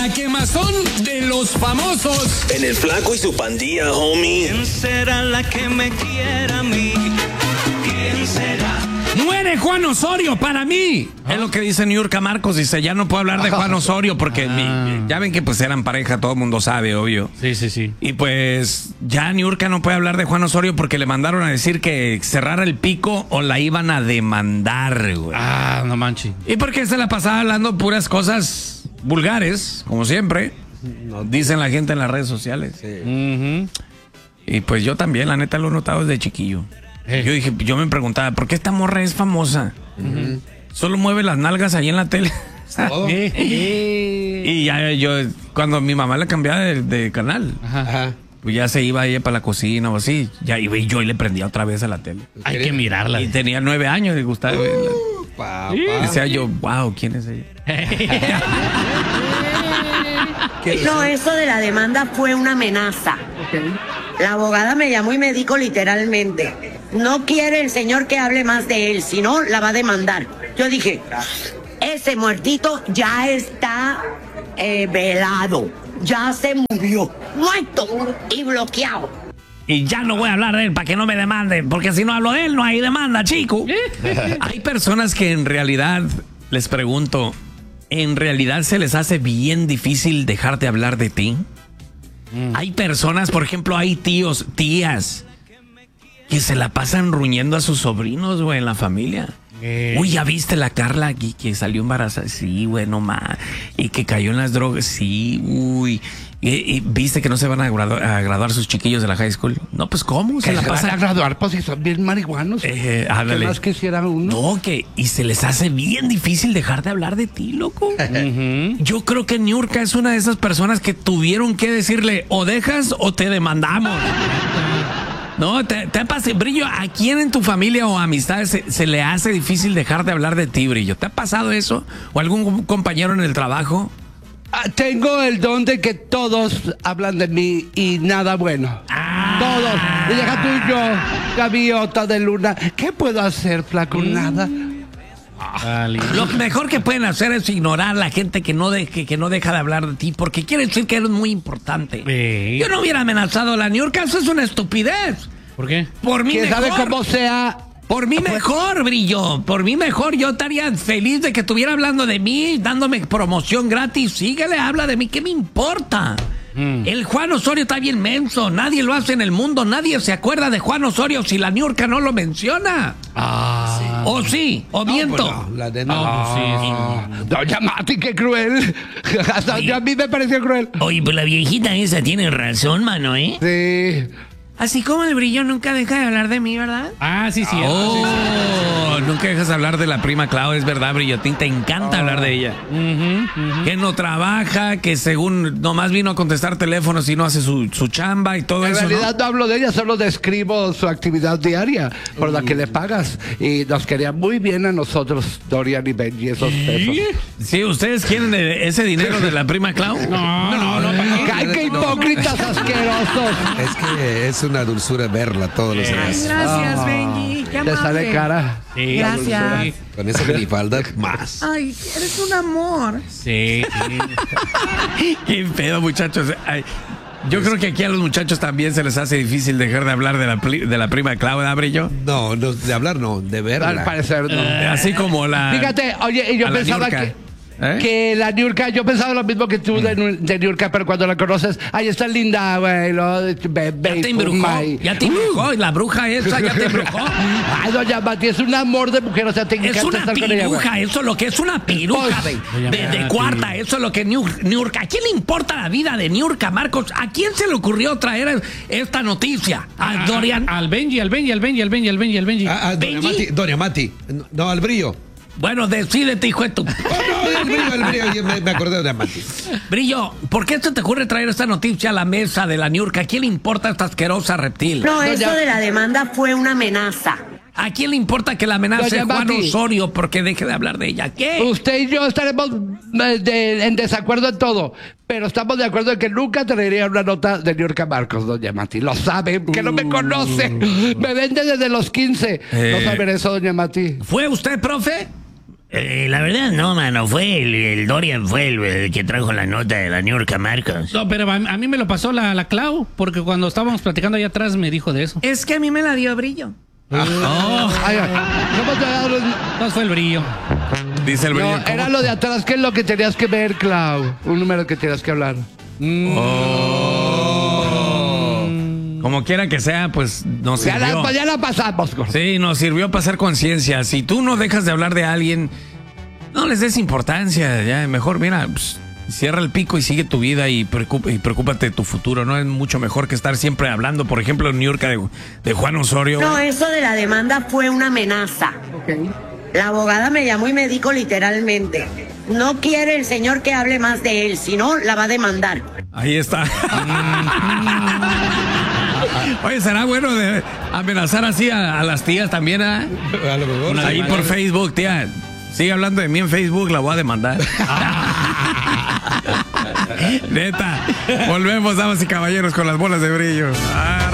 La quemazón de los famosos. En el Flaco y su pandilla, homie. ¿Quién será la que me quiera a mí? ¿Quién será? Muere Juan Osorio para mí. Es lo que dice Niurka Marcos. Dice, ya no puedo hablar de Juan Osorio porque ya ven que pues eran pareja, todo el mundo sabe, obvio. Sí. Y pues ya Niurka no puede hablar de Juan Osorio porque le mandaron a decir que cerrara el pico o la iban a demandar, güey. Ah, no manches. Y porque se la pasaba hablando puras cosas vulgares, como siempre. Dicen la gente en las redes sociales. Sí. Y pues yo también, la neta, lo he notado desde chiquillo. Yo me preguntaba, ¿por qué esta morra es famosa? Solo mueve las nalgas ahí en la tele. Y ya yo, cuando mi mamá la cambiaba de canal, pues ya se iba ella para la cocina o así, ya iba y yo y le prendía otra vez a la tele. Hay que mirarla. Y tenía 9 años y gustaba verla. Decía yo, wow, ¿quién es ella? No, eso de la demanda fue una amenaza. La abogada me llamó y me dijo literalmente, no quiere el señor que hable más de él, si no, la va a demandar. Yo dije, ese muertito ya está velado, ya se murió, muerto y bloqueado. Y ya no voy a hablar de él para que no me demanden, porque si no hablo de él no hay demanda, chico. Hay personas que en realidad, les pregunto, ¿en realidad se les hace bien difícil dejar de hablar de ti? Hay personas, por ejemplo, hay tíos, tías, que se la pasan ruñendo a sus sobrinos, güey, en la familia. Uy, ¿ya viste la Carla aquí que salió embarazada? Sí, güey, no más. Y que cayó en las drogas, sí, uy. ¿Y viste que no se van a graduar sus chiquillos de la high school? No, pues ¿cómo? Se la pasan a graduar, pues si son bien marihuanos. ¿Qué más quisiera uno? No, y se les hace bien difícil dejar de hablar de ti, loco. Yo creo que Niurka es una de esas personas que tuvieron que decirle, o dejas o te demandamos. No, te pasa, Brillo, ¿a quién en tu familia o amistades se le hace difícil dejar de hablar de ti, Brillo? ¿Te ha pasado eso? ¿O algún compañero en el trabajo? Tengo el don de que todos hablan de mí y nada bueno. Todos. Y deja tú y yo, gaviota de luna. ¿Qué puedo hacer, Flaco? Nada. Lo mejor que pueden hacer es ignorar a la gente que no deja de hablar de ti, porque quiere decir que eres muy importante. Yo no hubiera amenazado a la Niurka, eso es una estupidez. ¿Por qué? Por mí ¿Quién sabe cómo sea? Por mí mejor, Brillo. Por mí mejor. Yo estaría feliz de que estuviera hablando de mí, dándome promoción gratis. Síguele, habla de mí. ¿Qué me importa? El Juan Osorio está bien menso. Nadie lo hace en el mundo. Nadie se acuerda de Juan Osorio si la Niurka no lo menciona. ¿O sí? ¿O miento? Doña Mati, qué cruel. Hasta a mí me pareció cruel. Oye, pues la viejita esa tiene razón, mano, ¿eh? Sí. Así como el Brillo nunca deja de hablar de mí, ¿verdad? Sí. Nunca dejas de hablar de la prima Clau, es verdad, Brillotín, te encanta hablar de ella. Que no trabaja, que según nomás vino a contestar teléfonos y no hace su chamba y todo eso. En realidad no hablo de ella, solo describo su actividad diaria por la que le pagas. Y nos quería muy bien a nosotros, Dorian y Benji, esos pesos. Sí, ¿ustedes quieren ese dinero de la prima Clau? No. ¡Ay, qué hipócritas asquerosos! Es que es una dulzura verla todos los días. Gracias, Benji. Qué Te amable. sale cara. Sí, Gracias. Con esa minifalda, más. Ay, eres un amor. Sí. Qué pedo, muchachos. Ay, yo creo que aquí a los muchachos también se les hace difícil dejar de hablar de la prima Clau, ¿verdad, Brillo? No, de hablar no, de verla. Al parecer no. Así como la... Fíjate, oye, y yo pensaba que la Niurka, yo pensaba lo mismo que tú de Niurka, pero cuando la conoces, ahí está linda, güey. Ya te embrujó, la bruja esa ya te embrujó. Ay, doña Mati, es un amor de mujer, o sea, te encanta Es una estar con ella, piruja, güey. eso es lo que es una piruja de cuarta, eso es lo que Niurka. ¿A quién le importa la vida de Niurka, Marcos? ¿A quién se le ocurrió traer esta noticia? ¿A Dorian? Al Benji. Doña Mati. No, al Brillo. Bueno, decídete, hijo de tu... El Brillo, yo me acordé de Doña Mati. Brillo, ¿por qué se te ocurre traer esta noticia a la mesa de la Niurka? ¿A quién le importa esta asquerosa reptil? No, eso de la demanda fue una amenaza. ¿A quién le importa que la amenace Doña Juan Mati. Osorio porque deje de hablar de ella? ¿Qué? Usted y yo estaremos en desacuerdo en todo, pero estamos de acuerdo en que nunca traería una nota de Niurka Marcos, doña Mati. Lo sabe, que no me conoce. Me vende desde los 15. ¿No saben eso, doña Mati? ¿Fue usted, profe? La verdad no, mano, fue el Dorian, fue el que trajo la nota de la New York Marcos. No, pero a mí me lo pasó la Clau, porque cuando estábamos platicando allá atrás me dijo de eso. Es que a mí me la dio Brillo. Ay, ¿cómo te da los- No fue el Brillo. Dice el Brillo. No, era lo de atrás, ¿qué es lo que tenías que ver, Clau? Un número que tenías que hablar. Como quiera que sea, pues nos sirvió. Ya la pasamos, gordo. Sí, nos sirvió para hacer conciencia. Si tú no dejas de hablar de alguien, no les des importancia. Ya, mejor, mira, pues, cierra el pico y sigue tu vida y preocúpate de tu futuro. No es mucho mejor que estar siempre hablando, por ejemplo, en New York de Juan Osorio. No, eso de la demanda fue una amenaza. La abogada me llamó y me dijo literalmente, no quiere el señor que hable más de él, si no, la va a demandar. Ahí está. Oye, será bueno de amenazar así a las tías también, ¿eh? A lo mejor. Ahí por Facebook, tía. Sigue hablando de mí en Facebook, la voy a demandar. Neta. Volvemos, damas y caballeros, con las bolas de brillo.